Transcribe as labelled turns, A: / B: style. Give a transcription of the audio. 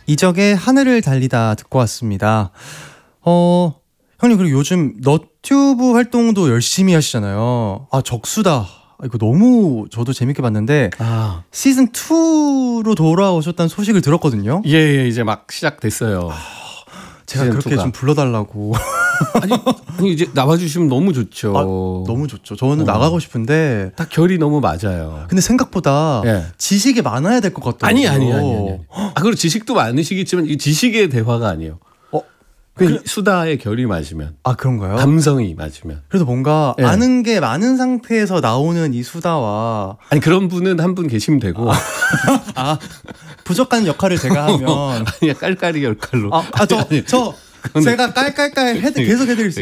A: 이적의 하늘을 달리다 듣고 왔습니다. 형님 그리고 요즘 너튜브 활동도 열심히 하시잖아요. 아 적수다. 이거 너무 저도 재밌게 봤는데 시즌 2로 돌아오셨다는 소식을 들었거든요.
B: 예, 이제 막 시작됐어요.
A: 제가 그렇게 2가. 좀 불러달라고.
B: 아니 이제 나와주시면 너무 좋죠.
A: 너무 좋죠. 저는 나가고 싶은데
B: 딱 결이 너무 맞아요.
A: 근데 생각보다 지식이 많아야 될 것 같더라고요.
B: 아니. 그리고 지식도 많으시겠지만 이 지식의 대화가 아니에요. 수다의 결이 맞으면.
A: 아 그런가요?
B: 감성이 맞으면.
A: 그래도 뭔가 아는 게 많은 상태에서 나오는 이 수다와
B: 아니 그런 분은 한 분 계시면 되고.
A: 부족한 역할을 제가 하면
B: 아니야 깔깔이 역할로.
A: 제가 깔깔깔 계속 해드릴 수